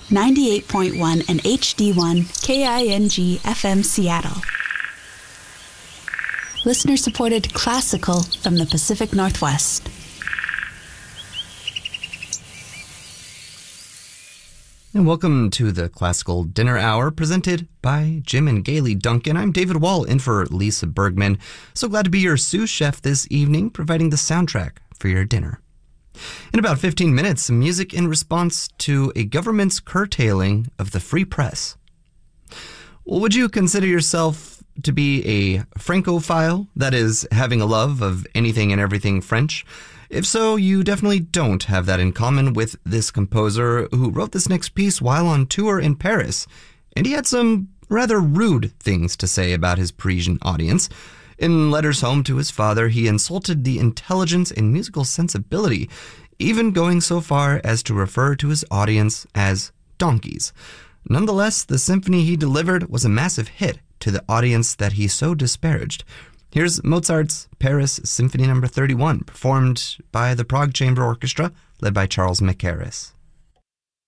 98.1 and HD1 KING FM Seattle. Listener-supported classical from the Pacific Northwest. And welcome to the Classical Dinner Hour, presented by Jim and Gailey Duncan. I'm David Wall, in for Lisa Bergman. So glad to be your sous chef this evening, providing the soundtrack for your dinner. In about 15 minutes, some music in response to a government's curtailing of the free press. Would you consider yourself to be a Francophile, that is, having a love of anything and everything French? If so, you definitely don't have that in common with this composer who wrote this next piece while on tour in Paris, and he had some rather rude things to say about his Parisian audience. In letters home to his father, he insulted the intelligence and musical sensibility, even going so far as to refer to his audience as donkeys. Nonetheless, the symphony he delivered was a massive hit to the audience that he so disparaged. Here's Mozart's Paris Symphony No. 31, performed by the Prague Chamber Orchestra, led by Charles Mackerras.